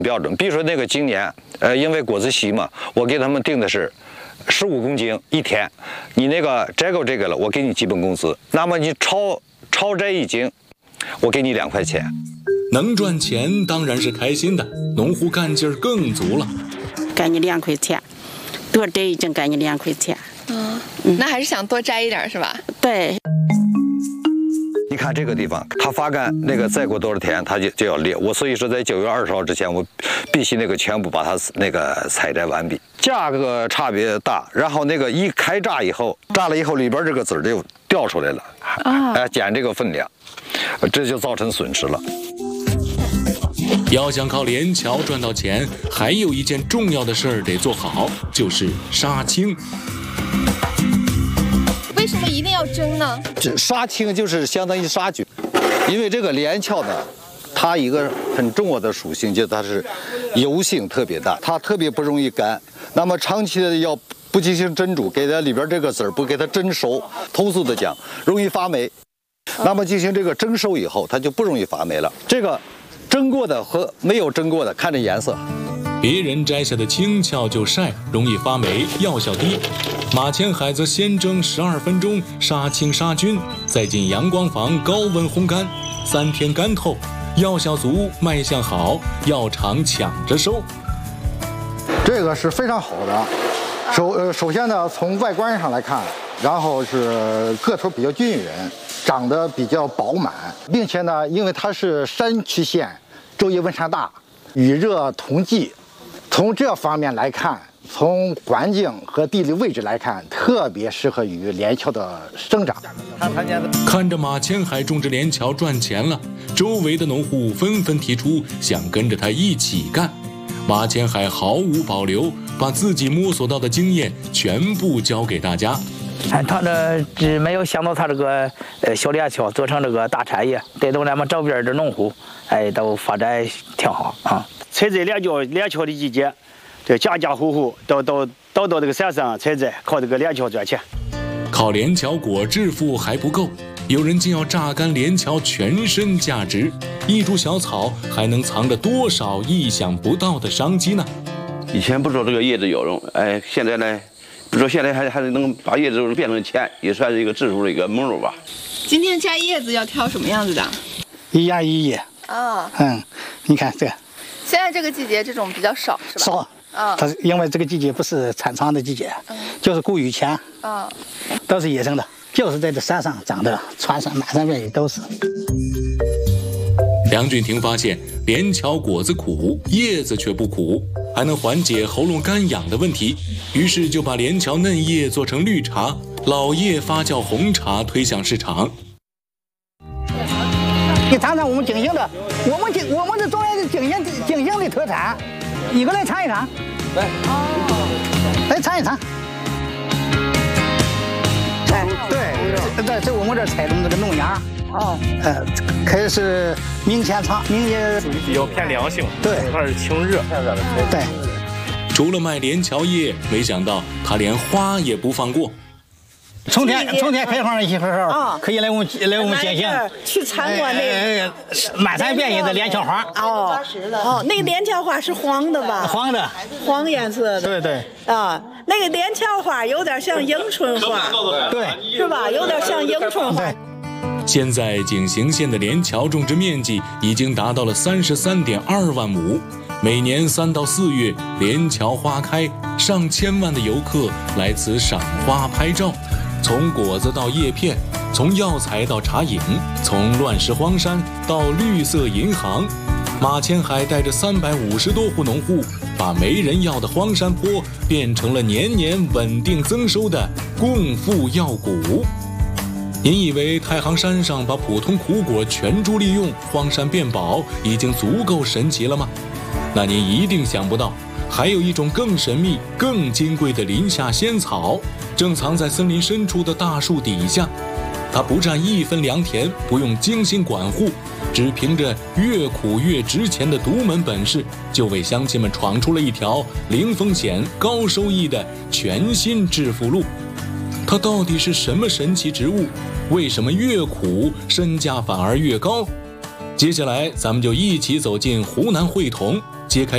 标准。比如说那个今年，因为果子稀嘛，我给他们定的是15公斤一天。你那个摘够这个了，我给你基本工资。那么你超摘1斤，我给你2块钱。 能赚钱当然是开心的，农户干劲儿更足了。 给你2块钱，多摘1斤给你2块钱。 那还是想多摘一点是吧？ 对。 你看这个地方，它发干那个再过多少天，它就要裂。我所以说，在9月20号之前，我必须那个全部把它那个采摘完毕。价格差别大，然后那个一开榨以后，榨了以后里边这个籽儿就掉出来了，减这个分量，这就造成损失了。 要想靠连桥赚到钱，还有一件重要的事儿得做好，就是杀青。 为什么一定要蒸呢？ 杀青就是相当于杀菌，因为这个连翘呢，它一个很重要的属性就是它是油性特别大，它特别不容易干。那么长期的要不进行蒸煮，给它里边这个籽儿不给它蒸熟，通俗的讲容易发霉。那么进行这个蒸熟以后，它就不容易发霉了。这个蒸过的和没有蒸过的，看这颜色。 别人摘下的青翘就晒，容易发霉，药效低。马千海则先蒸12分钟，杀青杀菌，再进阳光房高温烘干，3天干透，药效足，卖相好，药厂抢着收。 这个是非常好的。首先呢，从外观上来看，然后是个头比较均匀，长得比较饱满，并且呢，因为它是山区县，昼夜温差大，雨热同季。从这方面来看，从环境和地理位置来看，特别适合于连翘的生长。 看着马千海种植连翘赚钱了，周围的农户纷纷提出想跟着他一起干。马千海毫无保留，把自己摸索到的经验全部教给大家。 他这没有想到他这个小连翘做成这个大产业，带动咱们周边的农户，都发展挺好啊。 采摘连翘的季节，这家家户户都到这个山上采摘，靠这个连翘赚钱。 靠连翘果致富还不够，有人竟要榨干连翘全身价值。一株小草还能藏着多少意想不到的商机呢？ 以前不说这个叶子有用，现在呢，不说现在还能把叶子变成钱，也算是一个致富的一个门路吧。 今天摘叶子要挑什么样子的？ 一叶一叶。你看这个。 现在这个季节这种比较少，是吧？ 少。它因为这个季节不是产仓的季节，就是谷雨前。都是野生的，就是在这山上长的，船上满山遍野都是。 梁俊廷发现连翘果子苦，叶子却不苦，还能缓解喉咙干痒的问题，于是就把连翘嫩叶做成绿茶，老叶发酵红茶推向市场。 你尝尝我们景兴的，我们这庄园是景兴的特产，你过来尝一尝。来尝一尝。对，这我们这采种这个弄芽。可以是明前尝，明年属于比较偏凉性， 对， 它是清热。 对。 除了卖连翘叶，没想到他连花也不放过。 从天开放的一会儿，可以来我们景兴去参观那满山遍野的连翘花。 那个连翘花是黄的吧？黄颜色的。 对。 那个连翘花有点像迎春花， 对， 是吧？有点像迎春花。 现在景兴县的连翘种植面积已经达到了33.2万亩，每年3到4月连翘花开，上千万的游客来此赏花拍照。从果子到叶片，从药材到茶饮，从乱石荒山到绿色银行，马千海带着350多户农户，把没人要的荒山坡变成了年年稳定增收的共富药谷。您以为太行山上把普通苦果全株利用，荒山变宝已经足够神奇了吗？那您一定想不到，还有一种更神秘、更金贵的林下仙草，正藏在森林深处的大树底下。它不占1分良田，不用精心管护，只凭着越苦越值钱的独门本事，就为乡亲们闯出了一条零风险、高收益的全新致富路。它到底是什么神奇植物？为什么越苦身价反而越高？接下来咱们就一起走进湖南会同，